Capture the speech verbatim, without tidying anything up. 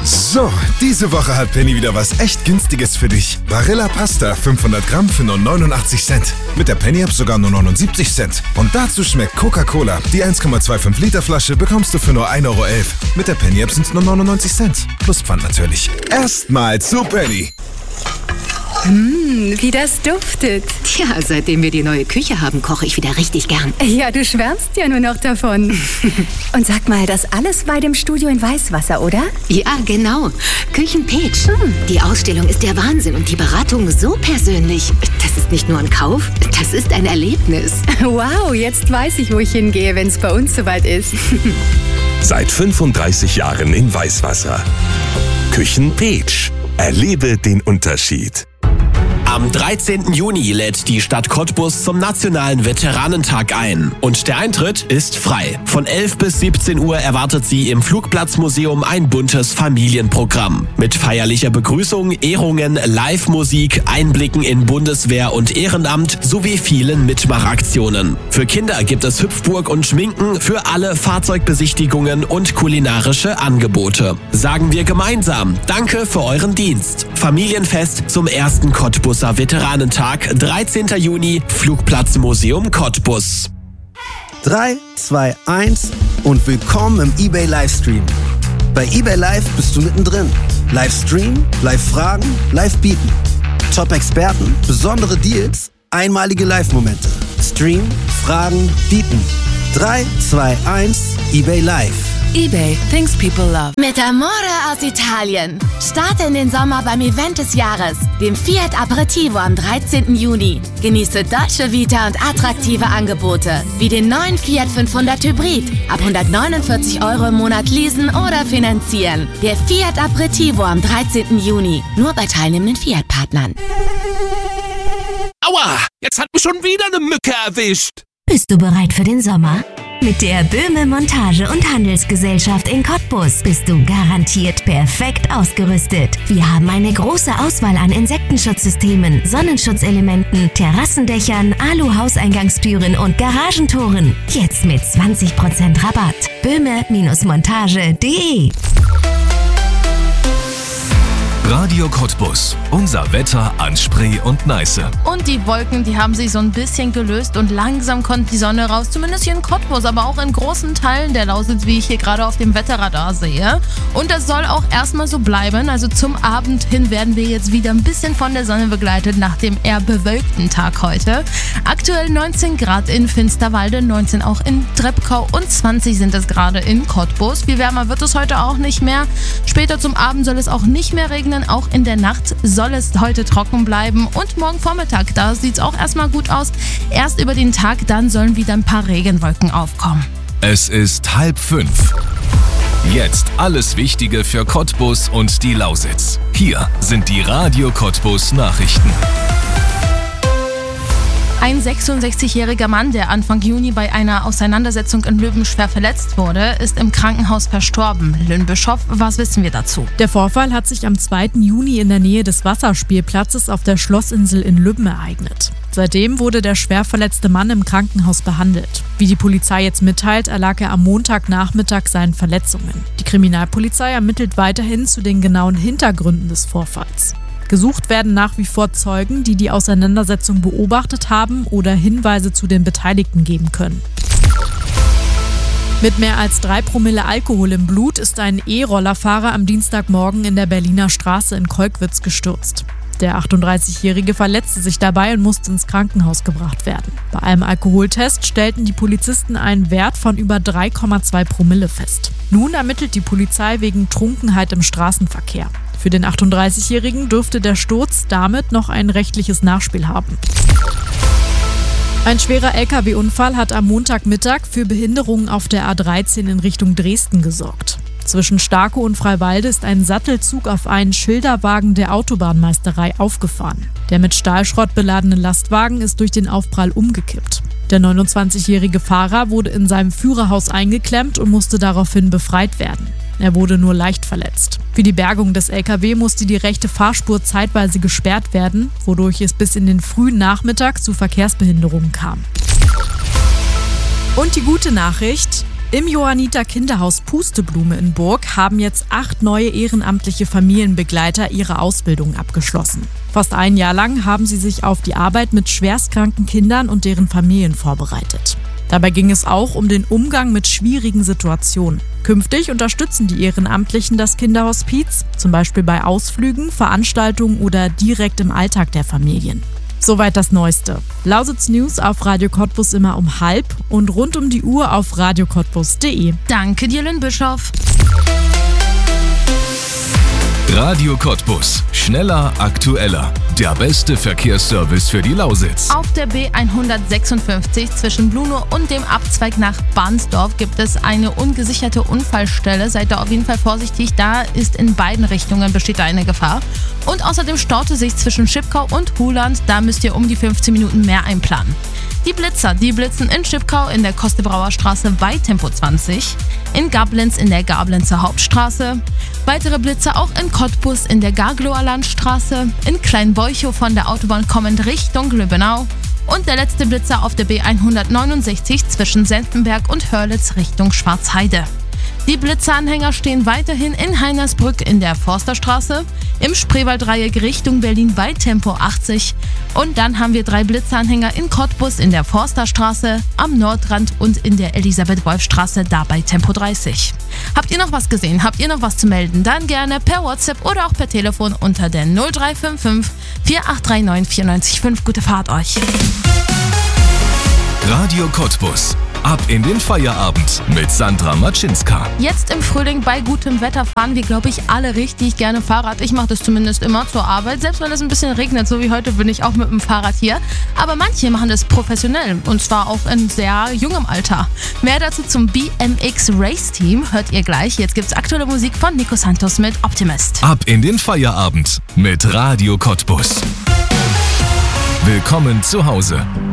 So, diese Woche hat Penny wieder was echt Günstiges für dich. Barilla Pasta, fünfhundert Gramm für nur neunundachtzig Cent. Mit der Penny-App sogar nur neunundsiebzig Cent. Und dazu schmeckt Coca-Cola. Die eins Komma fünfundzwanzig Liter Flasche bekommst du für nur ein Euro elf. Mit der Penny-App sind es nur neunundneunzig Cent. Plus Pfand natürlich. Erstmal zu Penny. Mmh, wie das duftet. Tja, seitdem wir die neue Küche haben, koche ich wieder richtig gern. Ja, du schwärmst ja nur noch davon. Und sag mal, das alles bei dem Studio in Weißwasser, oder? Ja, genau. Küchenpeach. Hm. Die Ausstellung ist der Wahnsinn und die Beratung so persönlich. Das ist nicht nur ein Kauf, das ist ein Erlebnis. Wow, jetzt weiß ich, wo ich hingehe, wenn es bei uns soweit ist. Seit fünfunddreißig Jahren in Weißwasser. Küchenpeach. Erlebe den Unterschied. Am dreizehnten Juni lädt die Stadt Cottbus zum Nationalen Veteranentag ein. Und der Eintritt ist frei. Von elf bis siebzehn Uhr erwartet sie im Flugplatzmuseum ein buntes Familienprogramm. Mit feierlicher Begrüßung, Ehrungen, Live-Musik, Einblicken in Bundeswehr und Ehrenamt sowie vielen Mitmachaktionen. Für Kinder gibt es Hüpfburg und Schminken, für alle Fahrzeugbesichtigungen und kulinarische Angebote. Sagen wir gemeinsam Danke für euren Dienst. Familienfest zum ersten Cottbus Veteranentag, dreizehnten Juni, Flugplatzmuseum Cottbus. drei, zwei, eins und willkommen im eBay Livestream. Bei eBay Live bist du mittendrin. Livestream, Live-Fragen, Live-Bieten. Top-Experten, besondere Deals, einmalige Live-Momente. Stream, Fragen, Bieten. drei, zwei, eins, eBay Live. eBay, things people love. Mit Amore aus Italien. Starte in den Sommer beim Event des Jahres, dem Fiat Aperitivo am dreizehnten Juni. Genieße deutsche Vita und attraktive Angebote, wie den neuen Fiat fünfhundert Hybrid. Ab hundertneunundvierzig Euro im Monat leasen oder finanzieren. Der Fiat Aperitivo am dreizehnten Juni. Nur bei teilnehmenden Fiat-Partnern. Aua, jetzt hat mich schon wieder eine Mücke erwischt. Bist du bereit für den Sommer? Mit der Böhme Montage- und Handelsgesellschaft in Cottbus bist du garantiert perfekt ausgerüstet. Wir haben eine große Auswahl an Insektenschutzsystemen, Sonnenschutzelementen, Terrassendächern, Alu-Hauseingangstüren und Garagentoren. Jetzt mit zwanzig Prozent Rabatt. böhme Montage punkt de Radio Cottbus. Unser Wetter an Spree und Neiße. Und die Wolken, die haben sich so ein bisschen gelöst und langsam kommt die Sonne raus. Zumindest hier in Cottbus, aber auch in großen Teilen der Lausitz, wie ich hier gerade auf dem Wetterradar sehe. Und das soll auch erstmal so bleiben. Also zum Abend hin werden wir jetzt wieder ein bisschen von der Sonne begleitet nach dem eher bewölkten Tag heute. Aktuell neunzehn Grad in Finsterwalde, neunzehn auch in Treppkau und zwanzig sind es gerade in Cottbus. Viel wärmer wird es heute auch nicht mehr. Später zum Abend soll es auch nicht mehr regnen. Auch in der Nacht soll es heute trocken bleiben und morgen Vormittag, da sieht es auch erstmal gut aus. Erst über den Tag, dann sollen wieder ein paar Regenwolken aufkommen. Es ist halb fünf. Jetzt alles Wichtige für Cottbus und die Lausitz. Hier sind die Radio Cottbus Nachrichten. Ein sechsundsechzigjähriger Mann, der Anfang Juni bei einer Auseinandersetzung in Löwen schwer verletzt wurde, ist im Krankenhaus verstorben. Lynn Bischoff, was wissen wir dazu? Der Vorfall hat sich am zweiten Juni in der Nähe des Wasserspielplatzes auf der Schlossinsel in Lübben ereignet. Seitdem wurde der schwer verletzte Mann im Krankenhaus behandelt. Wie die Polizei jetzt mitteilt, erlag er am Montagnachmittag seinen Verletzungen. Die Kriminalpolizei ermittelt weiterhin zu den genauen Hintergründen des Vorfalls. Gesucht werden nach wie vor Zeugen, die die Auseinandersetzung beobachtet haben oder Hinweise zu den Beteiligten geben können. Mit mehr als drei Promille Alkohol im Blut ist ein E-Rollerfahrer am Dienstagmorgen in der Berliner Straße in Kolkwitz gestürzt. Der achtunddreißigjährige verletzte sich dabei und musste ins Krankenhaus gebracht werden. Bei einem Alkoholtest stellten die Polizisten einen Wert von über drei Komma zwei Promille fest. Nun ermittelt die Polizei wegen Trunkenheit im Straßenverkehr. Für den achtunddreißigjährigen dürfte der Sturz damit noch ein rechtliches Nachspiel haben. Ein schwerer L K W-Unfall hat am Montagmittag für Behinderungen auf der A dreizehn in Richtung Dresden gesorgt. Zwischen Starkow und Freiwalde ist ein Sattelzug auf einen Schilderwagen der Autobahnmeisterei aufgefahren. Der mit Stahlschrott beladene Lastwagen ist durch den Aufprall umgekippt. Der neunundzwanzigjährige Fahrer wurde in seinem Führerhaus eingeklemmt und musste daraufhin befreit werden. Er wurde nur leicht verletzt. Für die Bergung des L K W musste die rechte Fahrspur zeitweise gesperrt werden, wodurch es bis in den frühen Nachmittag zu Verkehrsbehinderungen kam. Und die gute Nachricht: Im Johanniter Kinderhaus Pusteblume in Burg haben jetzt acht neue ehrenamtliche Familienbegleiter ihre Ausbildung abgeschlossen. Fast ein Jahr lang haben sie sich auf die Arbeit mit schwerstkranken Kindern und deren Familien vorbereitet. Dabei ging es auch um den Umgang mit schwierigen Situationen. Künftig unterstützen die Ehrenamtlichen das Kinderhospiz, zum Beispiel bei Ausflügen, Veranstaltungen oder direkt im Alltag der Familien. Soweit das Neueste. Lausitz News auf Radio Cottbus immer um halb und rund um die Uhr auf radio cottbus punkt de. Danke dir, Lynn Bischof. Radio Cottbus. Schneller, aktueller. Der beste Verkehrsservice für die Lausitz. Auf der B hundertsechsundfünfzig zwischen Blunow und dem Abzweig nach Bahnsdorf gibt es eine ungesicherte Unfallstelle. Seid da auf jeden Fall vorsichtig. Da ist in beiden Richtungen besteht da eine Gefahr. Und außerdem staute sich zwischen Schipkau und Huland. Da müsst ihr um die fünfzehn Minuten mehr einplanen. Die Blitzer, die blitzen in Schipkau in der Kostebrauer Straße bei Tempo zwanzig, in Gablenz in der Gablenzer Hauptstraße, weitere Blitzer auch in Cottbus in der Garglower Landstraße, in Kleinbeuchow von der Autobahn kommend Richtung Lübbenau und der letzte Blitzer auf der B hundertneunundsechzig zwischen Senftenberg und Hörlitz Richtung Schwarzheide. Die Blitzeranhänger stehen weiterhin in Heinersbrück in der Forsterstraße, im Spreewaldreieck Richtung Berlin bei Tempo achtzig und dann haben wir drei Blitzeranhänger in Cottbus in der Forsterstraße, am Nordrand und in der Elisabeth-Wolf-Straße da bei Tempo dreißig. Habt ihr noch was gesehen? Habt ihr noch was zu melden? Dann gerne per WhatsApp oder auch per Telefon unter der null drei fünf fünf vier acht drei neun vier neun fünf. Gute Fahrt euch! Radio Cottbus. Ab in den Feierabend mit Sandra Matschinska. Jetzt im Frühling bei gutem Wetter fahren wir, glaube ich, alle richtig gerne Fahrrad. Ich mache das zumindest immer zur Arbeit. Selbst wenn es ein bisschen regnet, so wie heute, bin ich auch mit dem Fahrrad hier. Aber manche machen das professionell und zwar auch in sehr jungem Alter. Mehr dazu zum B M X Race Team hört ihr gleich. Jetzt gibt's aktuelle Musik von Nico Santos mit Optimist. Ab in den Feierabend mit Radio Cottbus. Willkommen zu Hause.